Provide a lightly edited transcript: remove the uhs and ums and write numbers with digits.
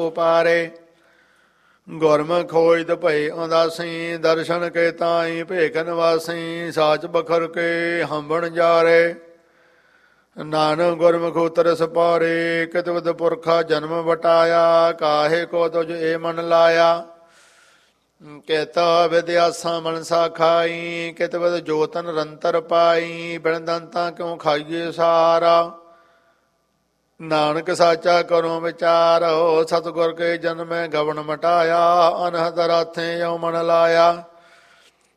ਉਪਾਰੇ। ਗੁਰਮੁਖ ਖੋਜਤ ਭਏ ਉਦਾਸੀ, ਦਰਸ਼ਨ ਕੇ ਤਾਈ ਭੇਖ ਨਿਵਾਸੀ। ਸਾਚ ਬਖਰ ਕੇ ਹੰਬਣ ਜਾਰੇ, ਨਾਨਕ ਗੁਰਮੁਖ ਉਤਰ ਸਪਾਰੇ। ਕਿਤਵਦ ਪੁਰਖਾ ਜਨਮ ਵਟਾਇਆ, ਕਾਹੇ ਕੋ ਤੁਝ ਏ ਮਨ ਲਾਇਆ। ਕੇਤਾ ਵਿਦਿਆਸਾ ਮਨਸਾ ਖਾਈ, ਕਿਤਵਦ ਜੋਤਨ ਰੰਤਰ ਪਾਈ। ਬਿਨ ਦੰਤਾ ਕਿਉ ਖਾਈਏ ਸਾਰਾ, ਨਾਨਕ ਸਾਚਾ ਕਰੋ ਵਿਚਾਰ। ਸਤਿਗੁਰ ਕੇ ਜਨਮੈ ਗਵਨ ਮਟਾਇਆ, ਅਨਹਦ ਰਾਥੇ ਯਉ ਮਨ ਲਾਇਆ।